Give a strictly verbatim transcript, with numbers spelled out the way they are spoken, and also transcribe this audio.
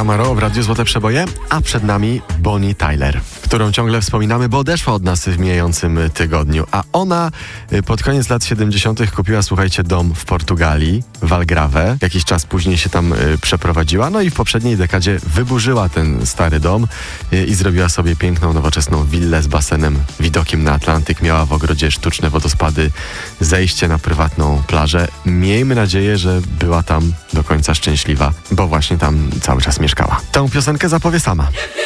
Camaro w Radiu Złote Przeboje, a przed nami Bonnie Tyler, którą ciągle wspominamy, bo odeszła od nas w mijającym tygodniu. A ona pod koniec lat siedemdziesiątych kupiła, słuchajcie, dom w Portugalii, w Algarve. Jakiś czas później się tam y, przeprowadziła, no i w poprzedniej dekadzie wyburzyła ten stary dom y, i zrobiła sobie piękną, nowoczesną willę z basenem, widokiem na Atlantyk. Miała w ogrodzie sztuczne wodospady, zejście na prywatną plażę. Miejmy nadzieję, że była tam do końca szczęśliwa, bo właśnie tam cały czas mieszkała. Tę piosenkę zapowie sama.